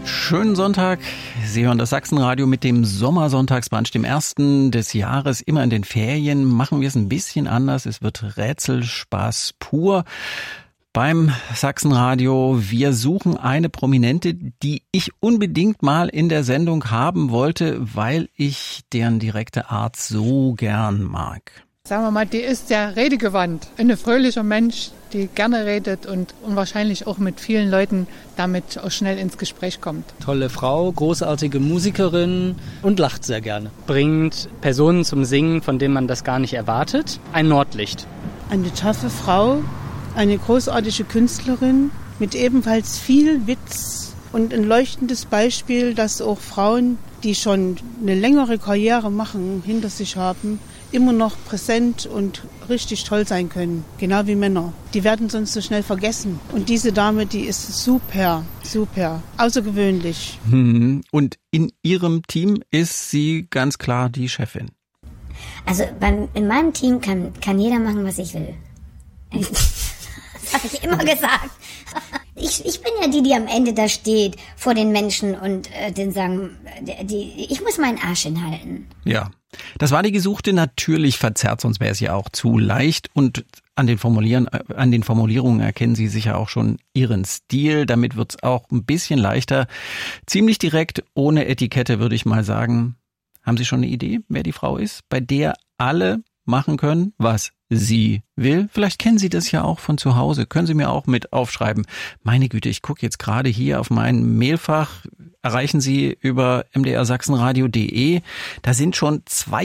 Schönen Sonntag. Sie hören das Sachsenradio mit dem Sommersonntagsbrunch, dem ersten des Jahres. Immer in den Ferien machen wir es ein bisschen anders. Es wird Rätselspaß pur beim Sachsenradio. Wir suchen eine Prominente, die ich unbedingt mal in der Sendung haben wollte, weil ich deren direkte Art so gern mag. Sagen wir mal, die ist sehr redegewandt. Ein fröhlicher Mensch, die gerne redet und wahrscheinlich auch mit vielen Leuten damit auch schnell ins Gespräch kommt. Tolle Frau, großartige Musikerin und lacht sehr gerne. Bringt Personen zum Singen, von denen man das gar nicht erwartet. Ein Nordlicht. Eine taffe Frau, eine großartige Künstlerin mit ebenfalls viel Witz und ein leuchtendes Beispiel, dass auch Frauen, die schon eine längere Karriere machen, hinter sich haben, immer noch präsent und richtig toll sein können, genau wie Männer. Die werden sonst so schnell vergessen. Und diese Dame, die ist super, super, außergewöhnlich. Und in ihrem Team ist sie ganz klar die Chefin. Also in meinem Team kann jeder machen, was ich will. Das habe ich immer gesagt. Ich bin ja die am Ende da steht vor den Menschen und denen sagen, ich muss meinen Arsch hinhalten. Ja, das war die Gesuchte. Natürlich verzerrt, sonst wäre es ja auch zu leicht. Und an den Formulierungen erkennen Sie sicher auch schon Ihren Stil. Damit wird's auch ein bisschen leichter. Ziemlich direkt, ohne Etikette, würde ich mal sagen. Haben Sie schon eine Idee, wer die Frau ist, bei der alle machen können, was sie will? Vielleicht kennen Sie das ja auch von zu Hause. Können Sie mir auch mit aufschreiben. Meine Güte, ich gucke jetzt gerade hier auf mein Mailfach. Erreichen Sie über mdrsachsenradio.de. Da sind schon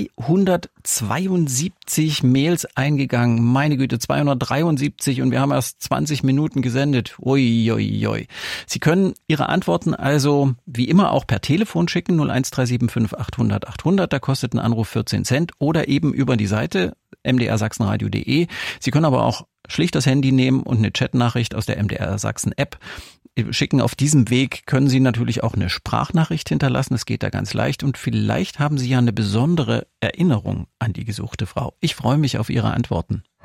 272 Mails eingegangen. Meine Güte, 273 und wir haben erst 20 Minuten gesendet. Uiuiui. Sie können Ihre Antworten also wie immer auch per Telefon schicken, 01375 800 800. Da kostet ein Anruf 14 Cent oder eben über die Seite mdrsachsenradio.de. Sie können aber auch schlicht das Handy nehmen und eine Chatnachricht aus der MDR Sachsen App schicken. Auf diesem Weg können Sie natürlich auch eine Sprachnachricht hinterlassen. Das geht da ganz leicht. Und vielleicht haben Sie ja eine besondere Erinnerung an die gesuchte Frau. Ich freue mich auf Ihre Antworten.